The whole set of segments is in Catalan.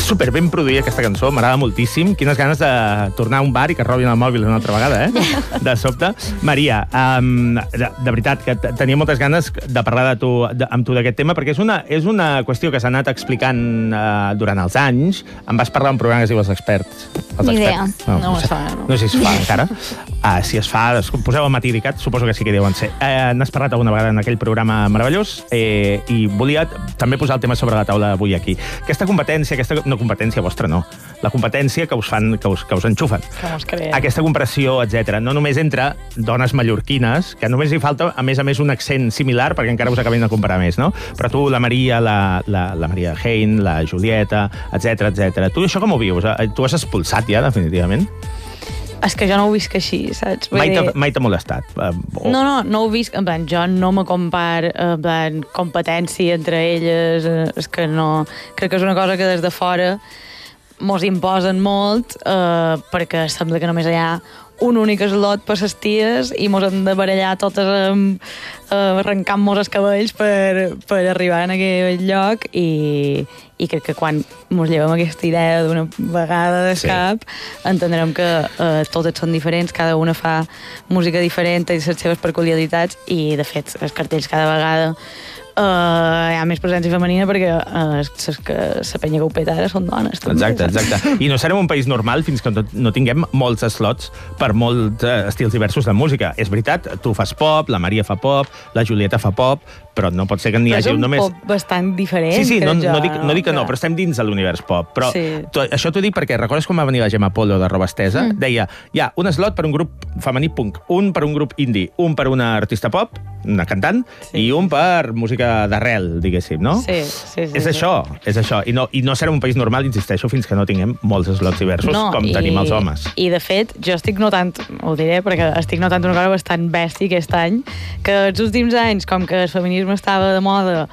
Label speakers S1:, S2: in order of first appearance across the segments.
S1: super ben produïda aquesta cançó, m'agrada moltíssim. Quines ganes de tornar a un bar i que robin el mòbil una altra vegada, de sobte. Maria, de veritat, que tenia moltes ganes de parlar amb tu d'aquest tema, perquè és una qüestió que s'ha anat explicant durant els anys. Em vas parlar d'un programa que es diu Els Experts.
S2: Ni idea.
S3: No es fa, no.
S1: No sé si es fa encara. Si es fa, poseu a Matí Dicat, suposo que sí que deuen ser. N'has parlat alguna vegada en aquell programa meravellós i volia també posar el tema sobre la taula avui aquí. Aquesta competència, no competència vostra, no. La competència que us fan, que us enxufen.
S3: Que mos creen.
S1: Aquesta comparació, etc. No només entre dones mallorquines, que només hi falta, a més, un accent similar perquè encara us acabin de comparar més, no? Però tu, la Maria, la Maria Hein, la Julieta, etc. Tu això com ho vius? Tu has expulsat ja, definitivament?
S3: És que jo no ho visc així, saps?
S1: Mai t'ha molestat?
S3: No ho visc. En plan, jo no me comparo en plan competència entre elles. És que no... Crec que és una cosa que des de fora mos imposen molt perquè sembla que només hi ha un únic eslot per les ties i mos hem de barallar totes arrencant-mos els cabells per arribar en aquell lloc i crec que quan mos llevem aquesta idea d'una vegada de cap entendrem que totes són diferents, cada una fa música diferent i les seves peculiaritats i de fet els cartells cada vegada hi ha més presència femenina perquè la penya que ho peta ara són dones.
S1: Exacte. I no serem un país normal fins que no tinguem molts slots per molts estils diversos de música. És veritat, tu fas pop, la Maria fa pop, la Julieta fa pop, però no pot ser que n'hi hagi només...
S3: És un pop bastant diferent.
S1: Sí, no dic que no, però estem dins de l'univers pop. Però això t'ho dic perquè recordes quan va venir la Gemma Polo de Roba Estesa? Deia, hi ha un slot per un grup femení punk, un per un grup indie, un per una artista pop, una cantant, i un per música d'arrel, diguéssim, no?
S3: Sí.
S1: És això. I no serà un país normal, insisteixo, fins que no tinguem molts slots diversos com tenim els homes.
S3: I, de fet, jo estic notant, ho diré, perquè estic notant una cosa bastant bèstia aquest any, que els últims anys, com que el feminisme estava de moda,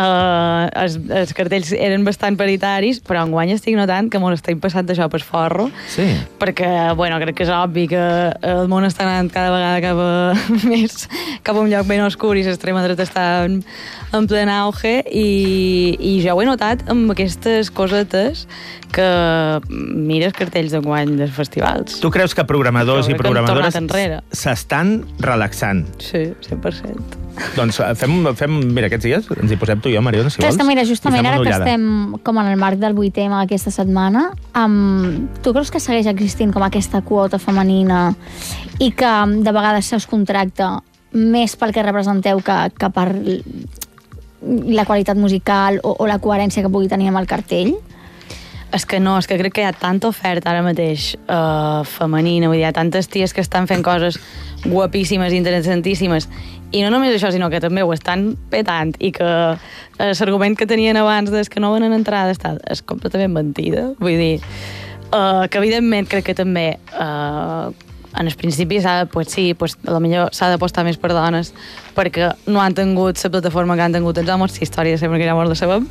S3: els cartells eren bastant paritaris, però enguany estic notant que mos estem passant d'això per forro, perquè, crec que és obvi que el món està anant cada vegada cap a un lloc ben oscur i l'extrema dreta està en ple auge i jo ho he notat amb aquestes cosetes que mires cartells d'enguany dels festivals.
S1: Tu creus que programadors i programadores s'estan relaxant?
S3: Sí, 100%.
S1: Doncs mira, aquests dies ens hi posem tu i jo, Mariona, si vols.
S2: Mira, justament ara que estem com en el marc del 8M aquesta setmana, tu creus que segueix existint com aquesta quota femenina i que de vegades se us contracta més pel que representeu que per la qualitat musical o la coherència que pugui tenir amb el cartell?
S3: És que no, és que crec que hi ha tanta oferta ara mateix femenina, vull dir, hi ha tantes ties que estan fent coses guapíssimes i interessantíssimes, i no només això, sinó que també ho estan petant, i que l'argument que tenien abans des que no venen entrada és completament mentida, vull dir, que evidentment crec que també en el principi potser s'ha d'apostar més per dones perquè no han tingut la plataforma que han tingut els homes, si història sempre que llavors la sabem,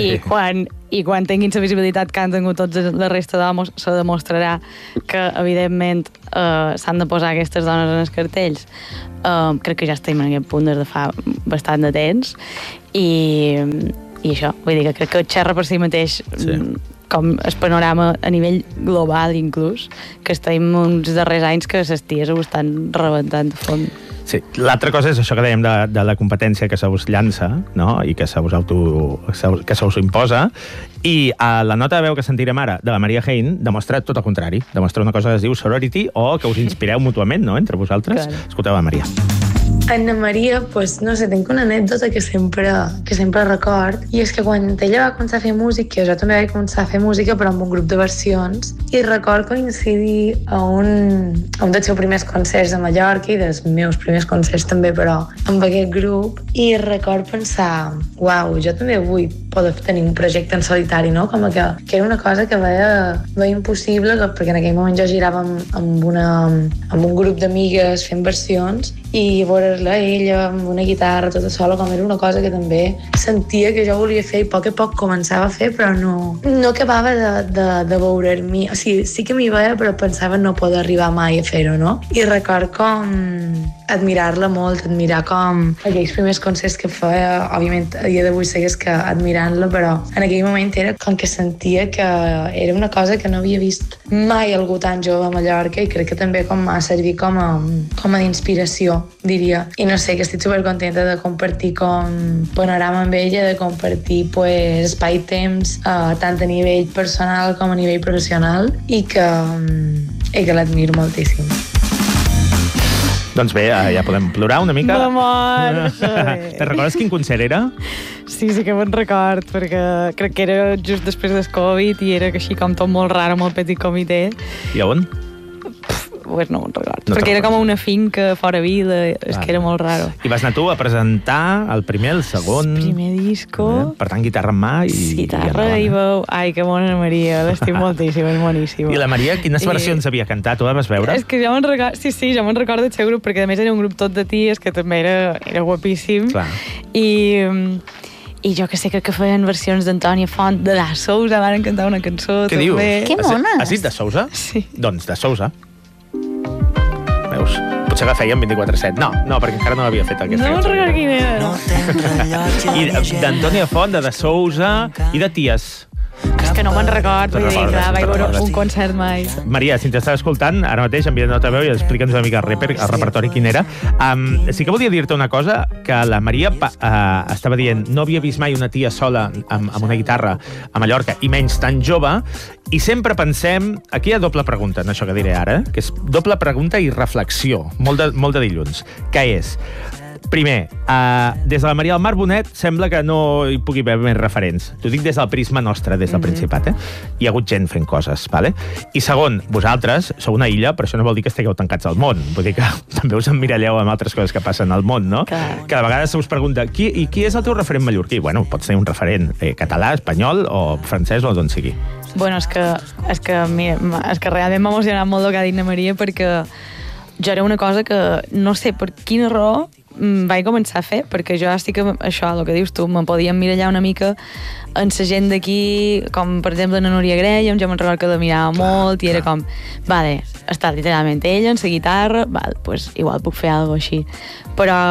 S3: i quan tinguin la visibilitat que han tingut tots la resta d'homes se demostrarà que evidentment s'han de posar aquestes dones en els cartells. Crec que ja estem en aquest punt des de fa bastant de temps i això, vull dir que crec que xerra per si mateix com el panorama a nivell global inclús, que estem uns darrers anys que les ties ho estan rebentant de fons.
S1: Sí, l'altra cosa és això que dèiem de la competència que se us llança, no? I que se us imposa, i la nota de veu que sentirem ara de la Maria Hein demostra tot el contrari, demostra una cosa que es diu sorority o que us inspireu mútuament, no?, entre vosaltres. Claro. Escolteu la Maria.
S4: Anna Maria, pues, no sé, tinc una anècdota que sempre record, i és que quan ella va començar a fer música, jo també vaig començar a fer música però amb un grup de versions, i record coincidir a un dels seus primers concerts a Mallorca i dels meus primers concerts també, però amb aquest grup, i record pensar, uau, jo també vull poder tenir un projecte en solitari, no? Com que era una cosa que veia impossible, perquè en aquell moment jo girava amb un grup d'amigues fent versions, i veure-la ella amb una guitarra tota sola, com era una cosa que també sentia que jo volia fer i a poc començava a fer, però no acabava de veure-m'hi, o sigui, sí que m'hi veia però pensava no poder arribar mai a fer-ho, no? I record admirar-la molt, admirar com aquells primers concerts que feia, òbviament a dia d'avui segueix que admirant-la, però en aquell moment era com que sentia que era una cosa que no havia vist mai algú tan jove a Mallorca, i crec que també com m'ha servit com a d'inspiració, diria. I no sé, que estic supercontenta de compartir com panorama amb ella, de compartir pues, espai i temps, tant a nivell personal com a nivell professional, i que l'admiro moltíssim.
S1: Doncs bé, ja podem plorar una mica.
S3: M'amor!
S1: Te'n recordes quin concert era?
S3: Sí que me'n record, perquè crec que era just després del Covid i era així com tot molt raro, molt petit comitè.
S1: I on?
S3: Pues no me'n record. No, perquè era com una finca fora vida, és que era molt raro.
S1: I vas anar tu a presentar el primer, el segon...
S3: El primer disco...
S1: Per tant, guitarra en mà i...
S3: Guitarra i veu... Ai, que bona Maria, l'estim moltíssim, és boníssima.
S1: I la Maria, quines versions havia cantat? Tu la vas veure?
S3: És que ja me'n recordo... Sí, ja me'n recordo del seu grup, perquè a més era un grup tot de ties, que també era guapíssim.
S1: Clar.
S3: I jo que sé que feien versions d'Antònia Font, de Da Sousa, van cantar una cançó.
S1: Què dius?
S2: Que mones!
S1: Has dit De Sousa?
S3: Sí.
S1: Doncs De Sousa. Veus? Potser la feien 24/7. No, perquè encara no l'havia fet aquesta
S3: No me'n recordo quina era.
S1: I d'Antònia Font, de Sousa i de Ties.
S3: És que no me'n record, vull dir, clar, vaig veure
S1: recordes.
S3: un concert mai.
S1: Maria, si t'estàs escoltant, ara mateix envia nota veu i explica'ns una mica el repertori quin era. Sí que volia dir-te una cosa, que la Maria estava dient no havia vist mai una tia sola amb una guitarra a Mallorca, i menys tan jove, i sempre pensem... Aquí hi ha doble pregunta, en això que diré ara, que és doble pregunta i reflexió, molt de dilluns, que és... Primer, des de la Maria del Mar Bonet sembla que no hi pugui haver més referents. T'ho dic des del prisma nostre, des del Principat, Hi ha hagut gent fent coses, vale? I segon, vosaltres sou una illa, però això no vol dir que estigueu tancats al món. Vull dir que també us emmiralleu amb altres coses que passen al món, no?
S3: Clar.
S1: Que de vegades se us pregunta qui és el teu referent mallorquí? Bueno, pots tenir un referent català, espanyol o francès o d'on sigui.
S3: Bueno, és que realment m'ha emocionat molt el que ha dit la Maria, perquè jo era una cosa que no sé per quina raó vaig començar a fer, perquè jo sí que això, el que dius tu, me podia emmirallar una mica en la gent d'aquí, com per exemple la Núria Graham, jo me'n recordo que la mirava molt i era com, vale, està literalment ella en la guitarra, vale, pues igual puc fer alguna cosa així, però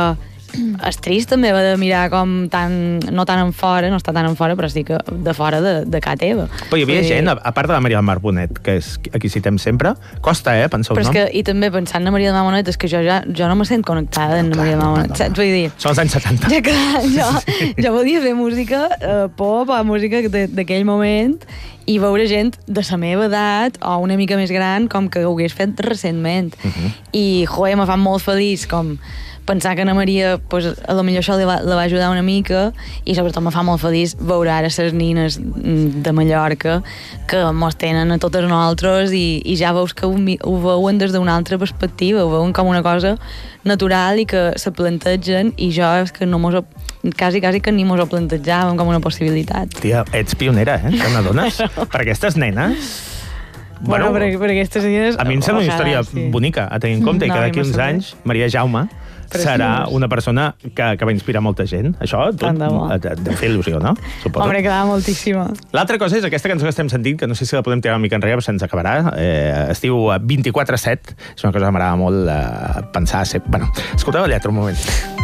S3: és trist també de mirar com no tan en fora, no està tan en fora, però sí que de fora de casa teva.
S1: Però hi havia gent, a part de la Maria del Mar Bonet, que és a qui citem sempre, costa, pensar un nom.
S3: Però és que, i també pensant en la Maria del Mar Bonet, és que jo no me sent connectada amb la Maria del Mar Bonet, saps? Vull dir...
S1: Són els anys 70.
S3: Ja, clar, jo volia fer música, pop, música d'aquell moment, i veure gent de la meva edat o una mica més gran com que ho hagués fet recentment. I, joder, me fa molt feliç com pensar que na Maria, pues, a lo millor això la va ajudar una mica, i sobretot me fa molt feliç veure ara les nines de Mallorca que mos tenen a totes nosaltres i ja veus que ho veuen des d'una altra perspectiva, ho veuen com una cosa natural i que se plantegen, i jo és que no mos quasi que ni mos ho plantejàvem com una possibilitat.
S1: Tia, ets pionera, te n'adones? Per aquestes nenes...
S3: Bueno, per aquestes nenes...
S1: A mi em sembla una història bonica, a tenir en compte, i que d'aquí uns anys Maria Jaume serà una persona que va inspirar molta gent. Això de fer il·lusió, no? Suposo.
S3: Home, quedava moltíssima.
S1: L'altra cosa és aquesta cançó que estem sentint, que no sé si la podem tirar una mica enrere, però se'ns acabarà. Es diu 24/7. És una cosa que m'agrada molt pensar... Bueno, escolteu la lletra un moment.